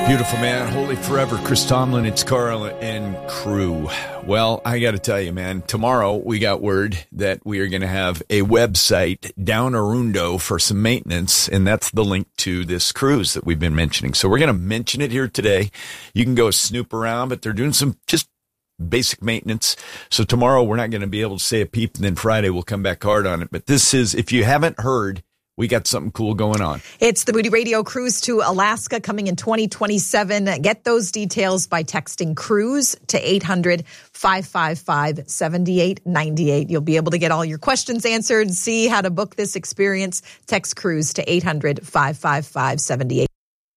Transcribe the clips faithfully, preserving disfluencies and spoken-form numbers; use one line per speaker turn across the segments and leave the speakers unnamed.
Beautiful, man. Holy forever. Chris Tomlin, it's Carl and crew. Well, I got to tell you, man, tomorrow we got word that we are going to have a website down Arundo for some maintenance, and that's the link to this cruise that we've been mentioning. So we're going to mention it here today. You can go snoop around, but they're doing some just basic maintenance. So tomorrow we're not going to be able to say a peep, and then Friday we'll come back hard on it. But this is, if you haven't heard, we got something cool going on.
It's the Moody Radio Cruise to Alaska coming in twenty twenty-seven. Get those details by texting cruise to eight hundred, five five five, seven eight nine eight. You'll be able to get all your questions answered, see how to book this experience. Text cruise to eight hundred, five five five, seven eight.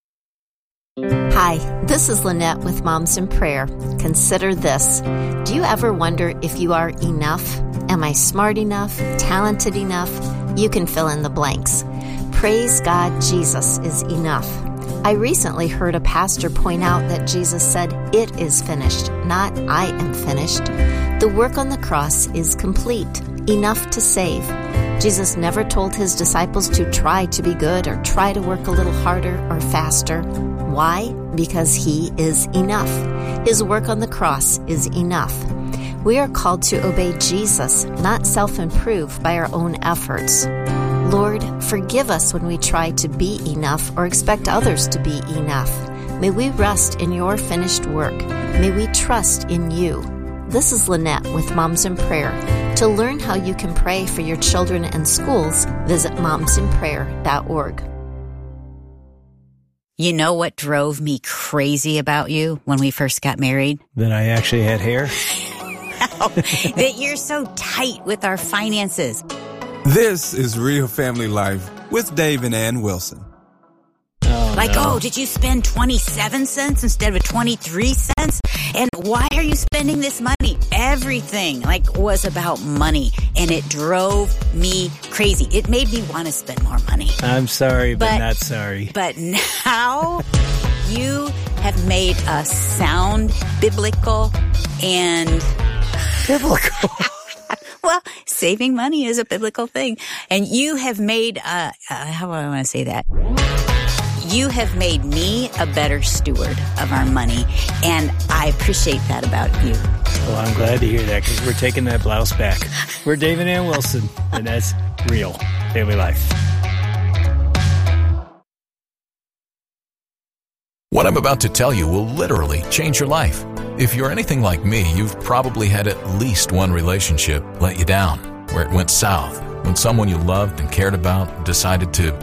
Hi, this is Lynette with Moms in Prayer. Consider this. Do you ever wonder if you are enough? Am I smart enough? Talented enough? You can fill in the blanks. Praise God, Jesus is enough. I recently heard a pastor point out that Jesus said, "It is finished," not "I am finished." The work on the cross is complete, enough to save. Jesus never told his disciples to try to be good or try to work a little harder or faster. Why? Because he is enough. His work on the cross is enough. We are called to obey Jesus, not self-improve by our own efforts. Lord, forgive us when we try to be enough or expect others to be enough. May we rest in your finished work. May we trust in you. This is Lynette with Moms in Prayer. To learn how you can pray for your children and schools, visit moms in prayer dot org.
You know what drove me crazy about you when we first got married?
That I actually had hair?
That you're so tight with our finances.
This is Real Family Life with Dave and Ann Wilson.
Oh,
like,
no.
oh, did you spend twenty-seven cents instead of twenty-three cents? And why are you spending this money? Everything, like, was about money. And it drove me crazy. It made me want to spend more money.
I'm sorry, but,
But-
not sorry.
But now you have made us sound biblical and...
Biblical.
Well, saving money is a biblical thing. And you have made, uh, uh, how do I want to say that? You have made me a better steward of our money. And I appreciate that about you.
Well, I'm glad to hear that because we're taking that blouse back. We're Dave and Ann Wilson, and that's Real Family Life.
What I'm about to tell you will literally change your life. If you're anything like me, you've probably had at least one relationship let you down, where it went south, when someone you loved and cared about decided to